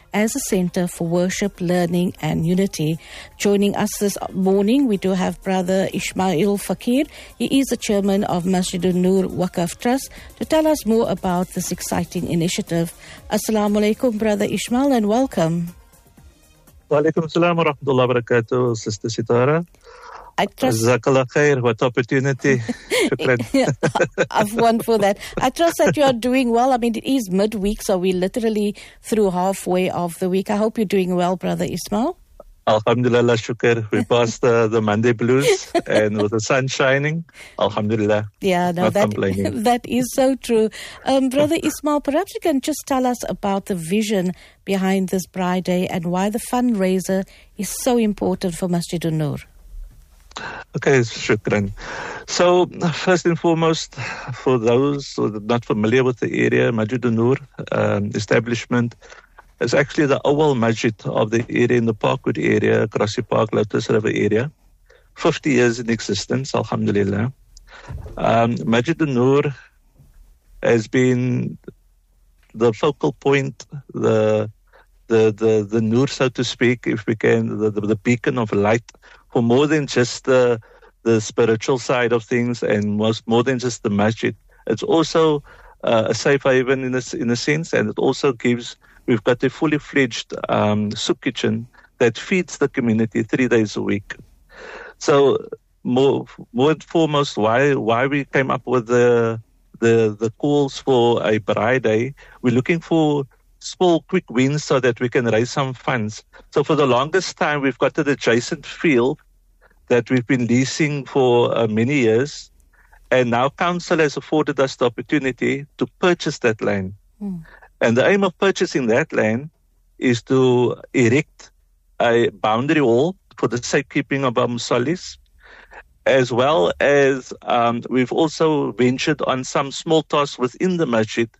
as a center for worship, learning and unity. Joining us this morning, we do have Brother Ismail Fakir. He is the chairman of Masjid An-Nur Waqf Trust, to tell us more about this exciting initiative. Assalamu alaikum, Brother Ismail, and welcome. Wa alaikum assalam wa rahmatullahi wa barakatuh, Sister Sitara. Jazakallah khair, what opportunity. I've won for that. I trust that you are doing well. I mean, it is midweek, so we're literally through halfway of the week. I hope you're doing well, Brother Ismail. Alhamdulillah, shukr. We passed the Monday blues, and with the sun shining, alhamdulillah. Yeah, no, that is so true. Brother Ismail, perhaps you can just tell us about the vision behind this Bride Day and why the fundraiser is so important for Masjid An-Nur. Okay, shukran. So, first and foremost, for those who are not familiar with the area, Masjid An-Nur establishment is actually the awal masjid of the area in the Parkwood area, Grassy Park, Lotus River area. 50 years in existence, alhamdulillah. Masjid An-Nur has been the focal point, the Nur, so to speak, if we can, the beacon of light for more than just the spiritual side of things, and more than just the masjid. It's also a safe haven in a sense, and it also gives. We've got a fully fledged soup kitchen that feeds the community 3 days a week. So more and foremost, why we came up with the calls for a Bride Day, we're looking for small, quick wins so that we can raise some funds. So for the longest time, we've got an adjacent field that we've been leasing for many years. And now council has afforded us the opportunity to purchase that land. And the aim of purchasing that land is to erect a boundary wall for the safekeeping of our musallis, as well as we've also ventured on some small tasks within the masjid,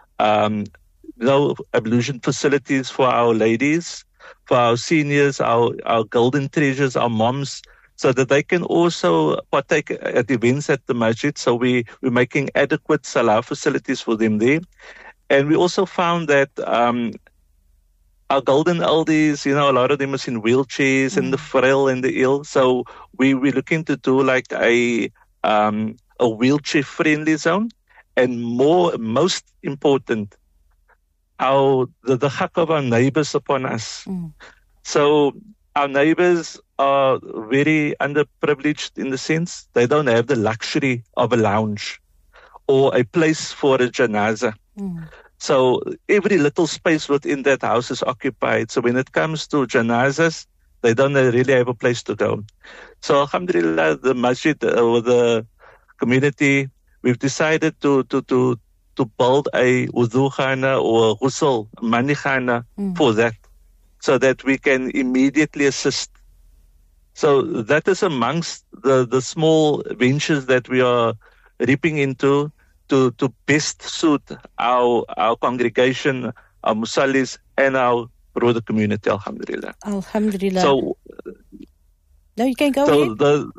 ablution facilities for our ladies, for our seniors, our golden treasures, our moms, so that they can also partake at events at the masjid. So we're making adequate salah facilities for them there. And we also found that our golden oldies, a lot of them is in wheelchairs and the frail and the ill. So we're looking to do like a wheelchair-friendly zone. And most important, the haq of our neighbors upon us. So our neighbors are very underprivileged in the sense they don't have the luxury of a lounge or a place for a janazah. So every little space within that house is occupied. So when it comes to janazahs, they don't really have a place to go. So alhamdulillah, the masjid or the community, we've decided to build a wudu khana or a ghusl mani khana for that, so that we can immediately assist. So that is amongst the small ventures that we are reaping into to best suit our congregation, our musallis, and our broader community, alhamdulillah. Alhamdulillah. So, no, you can go ahead.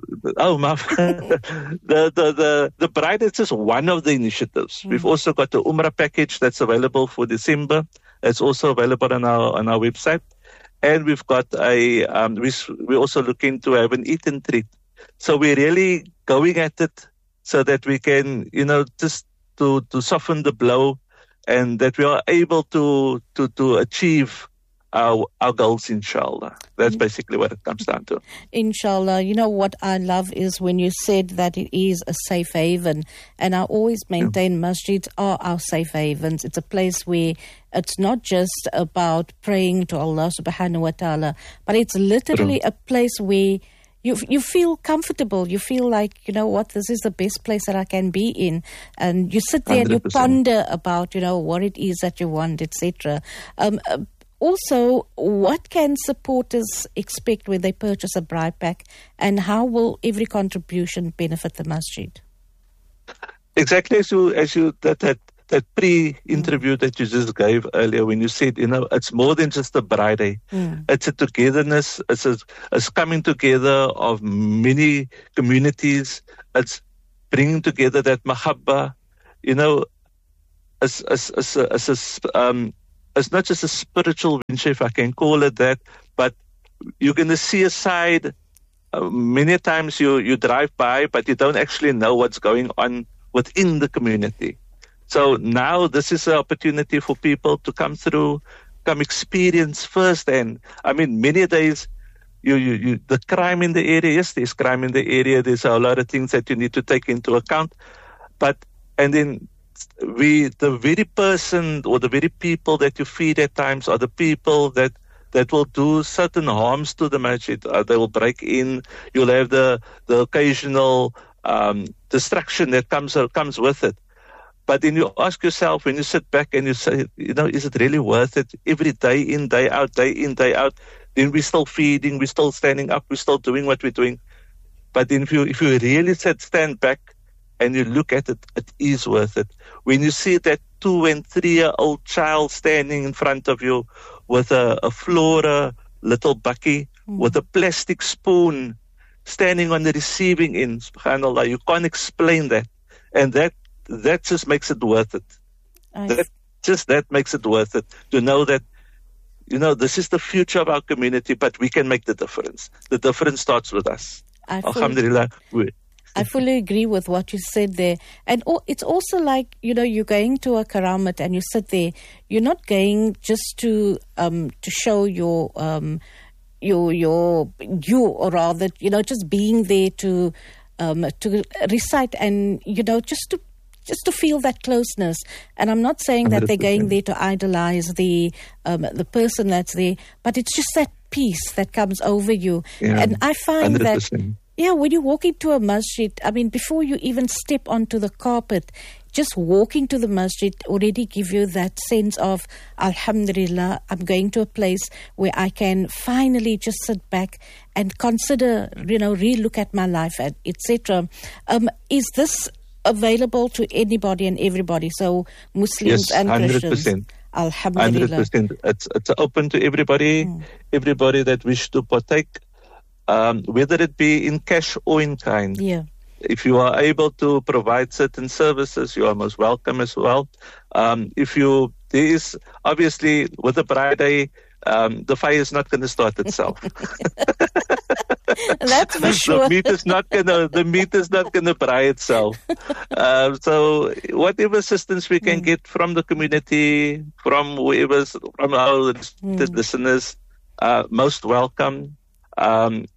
The Bride is just one of the initiatives. We've also got the Umrah package that's available for December. It's also available on our website. And we've got we're also looking to have an eat and treat. So we're really going at it so that we can, just to soften the blow, and that we are able to achieve our goals, inshallah. That's basically what it comes down to. Inshallah. What I love is when you said that it is a safe haven, and I always maintain masjids are our safe havens. It's a place where it's not just about praying to Allah subhanahu wa ta'ala, but it's literally a place where you feel comfortable. You feel like, this is the best place that I can be in. And you sit there 100%. And you ponder about, what it is that you want, etc. Also, what can supporters expect when they purchase a bride pack, and how will every contribution benefit the masjid? Exactly as you that pre-interview that you just gave earlier, when you said, it's more than just a Bride Day. It's a togetherness. It's coming together of many communities. It's bringing together that mahabba. it's not just a spiritual venture, if I can call it that, but you're going to see a side. Many times you drive by, but you don't actually know what's going on within the community. So now this is an opportunity for people to come through, come experience firsthand. I mean, many days, the crime in the area, yes, there's crime in the area. There's a lot of things that you need to take into account. And then the very person or the very people that you feed at times are the people that will do certain harms to the masjid. They will break in. You'll have the occasional destruction that comes with it. But then you ask yourself, when you sit back and you say, is it really worth it? Every day in, day out, then we're still feeding, we're still standing up, we're still doing what we're doing. But then if you really stand back and you look at it, it is worth it. When you see that 2- and 3-year-old child standing in front of you with a Flora little bakkie, with a plastic spoon, standing on the receiving end, subhanAllah, you can't explain that. And that just makes it worth it. That makes it worth it, to know that, this is the future of our community, but we can make the difference. The difference starts with us. Alhamdulillah. I fully agree with what you said there. And it's also like, you're going to a karamat and you sit there. You're not going just to show your or rather, just being there to recite and, just to feel that closeness. And I'm not saying 100%. That they're going there to idolize the person that's there, but it's just that peace that comes over you. Yeah, and I find 100%. that, when you walk into a masjid, I mean, before you even step onto the carpet, just walking to the masjid already give you that sense of, alhamdulillah, I'm going to a place where I can finally just sit back and consider, re-look at my life, etc. Is this available to anybody and everybody? So Muslims and 100%. Christians. Alhamdulillah. 100%. It's open to everybody, everybody that wish to partake, whether it be in cash or in kind. Yeah. If you are able to provide certain services, you are most welcome as well. There is obviously with the Braai Day, the fire is not going to start itself. That's for sure. The meat is not going to braai itself. So whatever assistance we can get from the community, from from our listeners, most welcome. And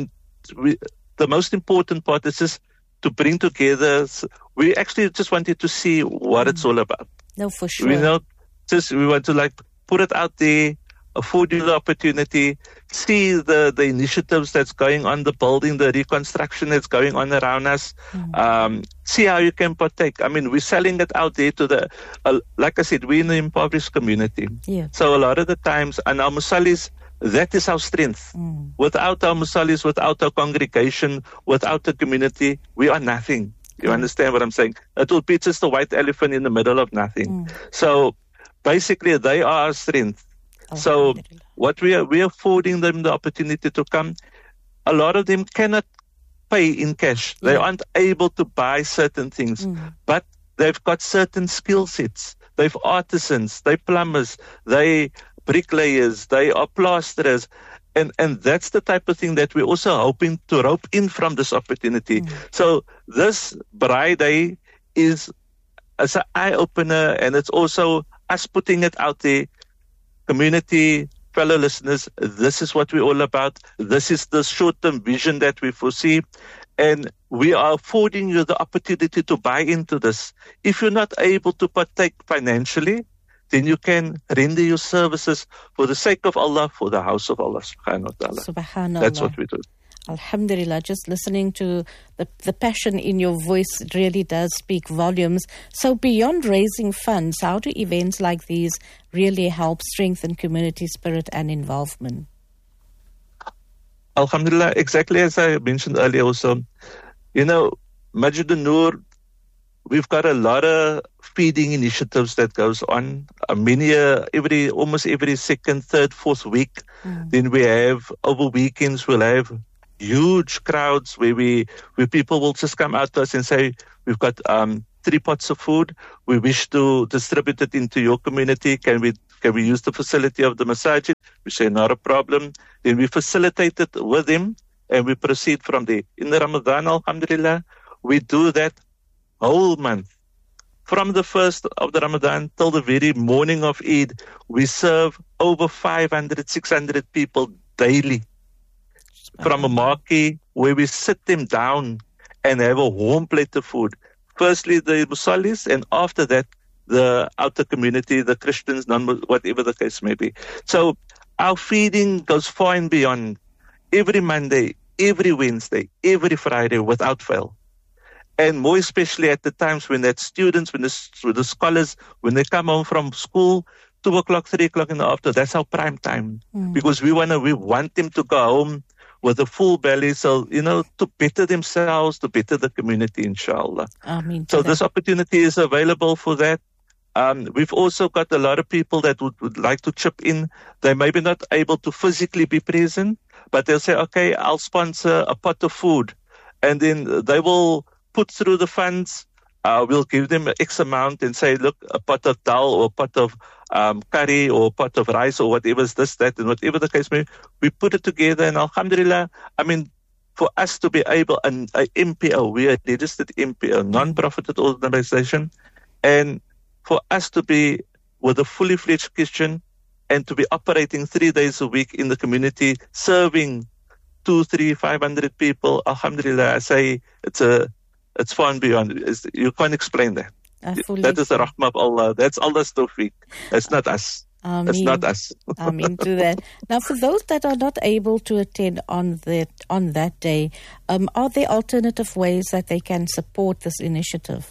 the most important part is just to bring together. We actually just wanted to see what it's all about. No, for sure. We want to put it out there, afford you the opportunity, see the initiatives that's going on, the building, the reconstruction that's going on around us, see how you can partake. I mean, we're selling it out there to like I said, we're in the impoverished community. Yeah. So a lot of the times, and our musallis, that is our strength. Without our musallis, without our congregation, without the community, we are nothing. You understand what I'm saying? It will be just a white elephant in the middle of nothing. So basically, they are our strength. So what we are affording them the opportunity to come. A lot of them cannot pay in cash. They aren't able to buy certain things, but they've got certain skill sets. They've artisans, they plumbers, they bricklayers, they are plasterers. And that's the type of thing that we're also hoping to rope in from this opportunity. So this Braai Day is an eye-opener, and it's also us putting it out there. Community, fellow listeners, this is what we're all about. This is the short-term vision that we foresee. And we are affording you the opportunity to buy into this. If you're not able to partake financially, then you can render your services for the sake of Allah, for the house of Allah, subhanahu wa ta'ala. Subhanallah. That's what we do. Alhamdulillah, just listening to the passion in your voice really does speak volumes. So beyond raising funds, how do events like these really help strengthen community spirit and involvement? Alhamdulillah, exactly as I mentioned earlier also, Masjid An-Nur, we've got a lot of feeding initiatives that goes on. Almost every second, third, fourth week. Then we have, over weekends, we'll have huge crowds where people will just come out to us and say, we've got 3 pots of food. We wish to distribute it into your community. Can we can we use the facility of the masajid? We say, not a problem. Then we facilitate it with him and we proceed from there. In the Ramadan, alhamdulillah, we do that whole month. From the first of the Ramadan till the very morning of Eid, we serve over 500, 600 people daily. From a marquee where we sit them down and have a warm plate of food. Firstly, the Musallis, and after that, the outer community, the Christians, whatever the case may be. So our feeding goes far and beyond. Every Monday, every Wednesday, every Friday, without fail. And more especially at the times when that students, when the scholars, when they come home from school, 2 o'clock, 3 o'clock in the afternoon, that's our prime time. Because we want them to go home with a full belly, so, to better themselves, to better the community, inshallah. So this opportunity is available for that. We've also got a lot of people that would like to chip in. They may be not able to physically be present, but they'll say, okay, I'll sponsor a pot of food. And then they will put through the funds. We'll give them X amount and say, look, a pot of dal or a pot of curry or a pot of rice or whatever is this, that, and whatever the case may be. We put it together, and alhamdulillah, for us to be able, a MPO, we are a registered MPO, non-profit organization, and for us to be with a fully fledged kitchen and to be operating 3 days a week in the community, serving 2, 3, 500 people, alhamdulillah, I say it's far and beyond. You can't explain that. That is the rahmah of Allah. That's Allah's tawfiq. It's not us. It's not us. Ameen to that. Now, for those that are not able to attend on that day, are there alternative ways that they can support this initiative?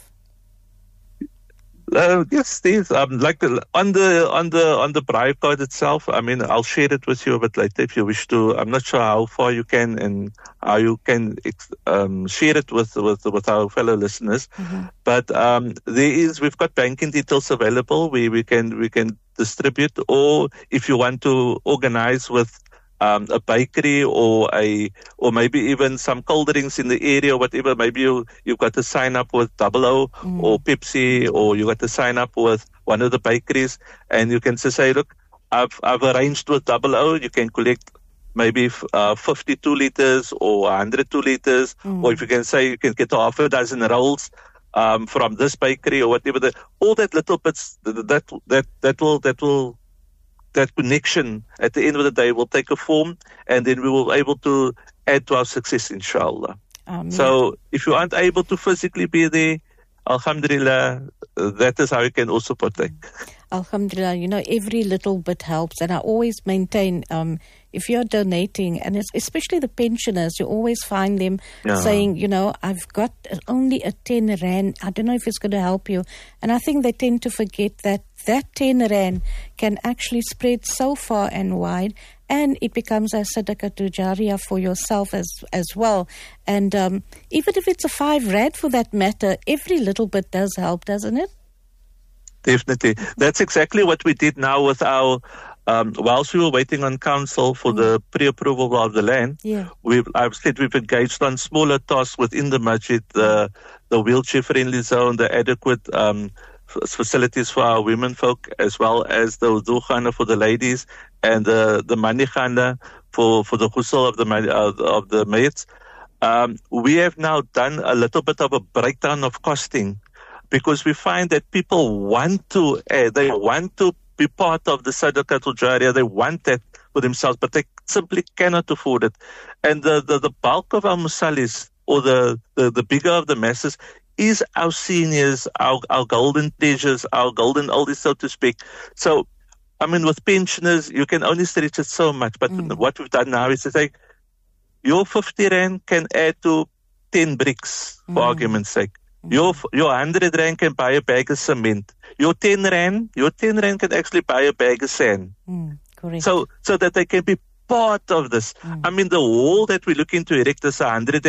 Yes, Steve. Like on the bribe card itself. I'll share it with you a bit later if you wish to. I'm not sure how far you can and how you can share it with our fellow listeners. But we've got banking details available. We can distribute, or if you want to organize with a bakery or maybe even some cold drinks in the area or whatever. Maybe you've got to sign up with Double O or Pepsi, or you got to sign up with one of the bakeries, and you can just say, look, I've arranged with Double O. You can collect maybe 52 liters or 102 liters, or if you can say you can get half a dozen rolls from this bakery or whatever. All that little bits that connection at the end of the day will take a form, and then we will be able to add to our success, inshallah. So if you aren't able to physically be there, alhamdulillah, that is how you can also partake. Alhamdulillah, every little bit helps. And I always maintain, if you're donating, and especially the pensioners, you always find them saying, I've got only a 10 rand. I don't know if it's going to help you. And I think they tend to forget that 10 rand can actually spread so far and wide, and it becomes a sadaqah to jariyah for yourself as well. And even if it's a 5 rand for that matter, every little bit does help, doesn't it? Definitely. That's exactly what we did now with our, whilst we were waiting on council for the pre-approval of the land, I've said we've engaged on smaller tasks within the masjid, the wheelchair-friendly zone, the adequate facilities for our women folk, as well as the wudu khana for the ladies, and the mani khana for the ghusl of the mates. We have now done a little bit of a breakdown of costing, because we find that people want to be part of the Sadaqatul Jariyah. They want that for themselves, but they simply cannot afford it. And the bulk of our musallis, or the bigger of the masses, is our seniors, our golden treasures, our golden oldies, so to speak. So, with pensioners, you can only stretch it so much. But what we've done now is to say, your 50 rand can add to 10 bricks, for argument's sake. Your 100 rand can buy a bag of cement. Your 10 rand can actually buy a bag of sand. Correct. So that they can be part of this. The wall that we're looking to erect is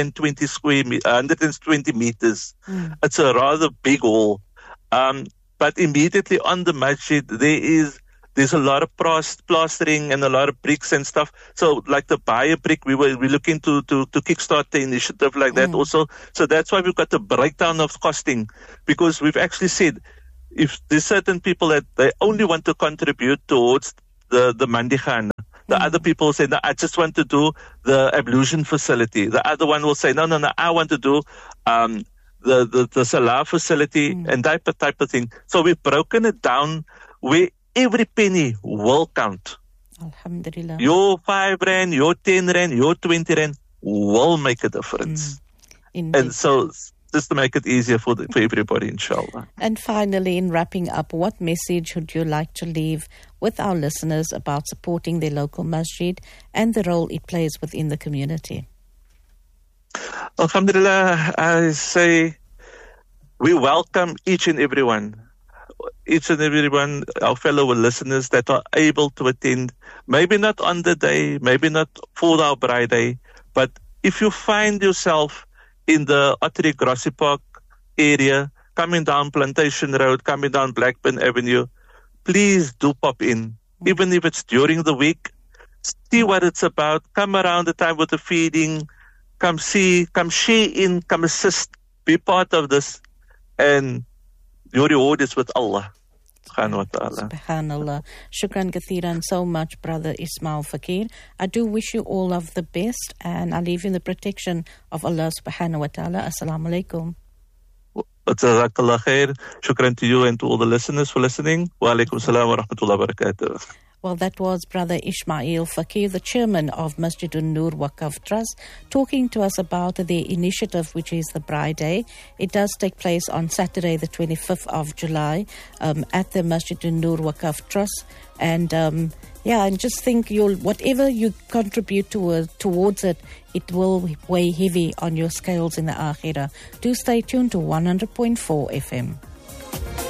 120 meters. It's a rather big wall. But immediately on the masjid, there's a lot of plastering and a lot of bricks and stuff. So like the buy a brick, we're looking to kickstart the initiative like that also. So that's why we've got the breakdown of costing, because we've actually said if there's certain people that they only want to contribute towards the Mandigan, the other people say, no, I just want to do the ablution facility. The other one will say, no, I want to do the Salah facility and that type of thing. So we've broken it down where every penny will count. Alhamdulillah. Your 5 rand, your 10 rand, your 20 rand will make a difference. And so just to make it easier for everybody, inshallah. And finally, in wrapping up, what message would you like to leave with our listeners about supporting their local masjid and the role it plays within the community? Alhamdulillah, I say we welcome each and everyone, our fellow listeners that are able to attend, maybe not on the day, maybe not for our Braai Day, but if you find yourself in the Ottery Grassy Park area, coming down Plantation Road, coming down Blackburn Avenue, please do pop in. Even if it's during the week, see what it's about. Come around the time with the feeding, come see, come share in, come assist, be part of this, and your reward is with Allah. Subhanallah. Shukran kathiran so much, Brother Ismail Fakir. I do wish you all of the best, and I leave you in the protection of Allah subhanahu wa ta'ala. Assalamu alaikum. Jazakallah khair. Shukran to you and to all the listeners for listening. Wa alaikum salam wa rahmatullahi wa barakatuh. Well, that was Brother Ismail Fakir, the chairman of Masjidun Nur Waqf Trust, talking to us about their initiative, which is the Braai Day. It does take place on Saturday, the 25th of July, at the Masjidun Nur Waqf Trust. And and just think whatever you contribute towards it, it will weigh heavy on your scales in the Akhirah. Do stay tuned to 100.4 FM.